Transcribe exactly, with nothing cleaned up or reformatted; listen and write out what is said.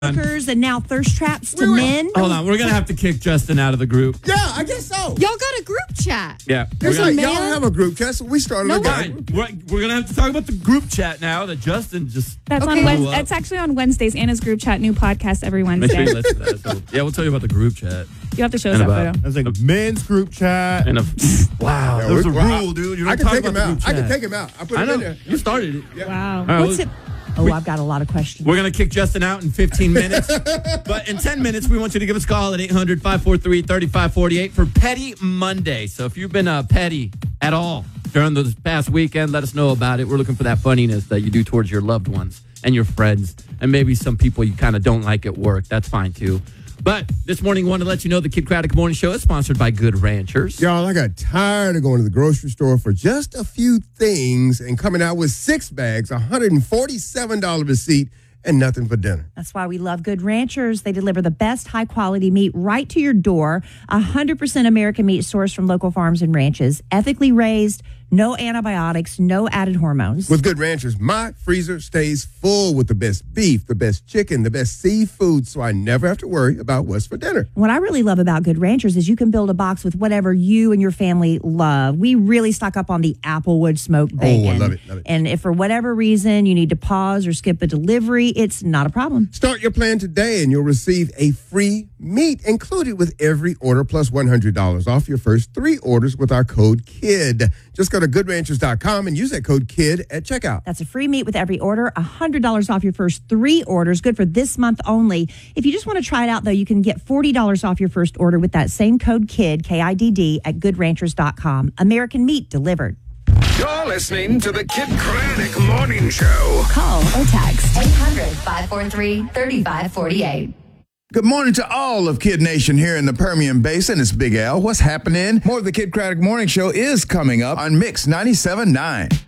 hookers and now thirst traps to men. Hold on, we're gonna have to kick Justin out of the group. Yeah, I guess so. Y'all got a group chat. Yeah, There's we're like, gonna, y'all have a group chat, so we started No, a Fine. game. We're, we're gonna have to talk about the group chat now that Justin just. That's Okay. on Wednesday. Blew up. It's actually on Wednesdays. Anna's group chat, new podcast every Make sure Wednesday. you listen to that. So, yeah, we'll tell you about the group chat. You have to show us And that about- photo. That's like men's group chat. And a, wow, Yeah, there's a we- well, rule, I- dude. You I don't can talk take about him the out. group I can chat. take him out. I put I him know in there. you started it. Yeah. Wow. All right, What's well, it? Oh, I've got a lot of questions. we're going to kick Justin out in fifteen minutes. But in ten minutes, we want you to give us a call at eight hundred, five four three, three five four eight for Petty Monday. So if you've been uh, petty at all during this past weekend, let us know about it. We're looking for that funniness that you do towards your loved ones and your friends and maybe some people you kind of don't like at work. That's fine, too. But this morning, I want to let you know the Kid Craddock Morning Show is sponsored by Good Ranchers. Y'all, I got tired of going to the grocery store for just a few things and coming out with six bags, one hundred forty-seven dollars receipt, and nothing for dinner. That's why we love Good Ranchers. They deliver the best high quality meat right to your door. one hundred percent American meat sourced from local farms and ranches, ethically raised, no antibiotics, no added hormones. With Good Ranchers, my freezer stays full with the best beef, the best chicken, the best seafood, so I never have to worry about what's for dinner. What I really love about Good Ranchers is you can build a box with whatever you and your family love. We really stock up on the Applewood smoked bacon. Oh, I love it, love it. And if for whatever reason you need to pause or skip a delivery, it's not a problem. Start your plan today and you'll receive a free meat included with every order plus one hundred dollars off your first three orders with our code KID. Just go to good ranchers dot com and use that code KID at checkout. That's a free meat with every order, one hundred dollars off your first three orders, good for this month only. If you just want to try it out, though, you can get forty dollars off your first order with that same code KID, K I D D, at good ranchers dot com. American meat delivered. You're listening to the Kid Craddock Morning Show. Call or text eight hundred, five four three, three five four eight. Good morning to all of Kid Nation here in the Permian Basin. It's Big Al. What's happening? More of the Kid Craddock Morning Show is coming up on Mix ninety-seven point nine.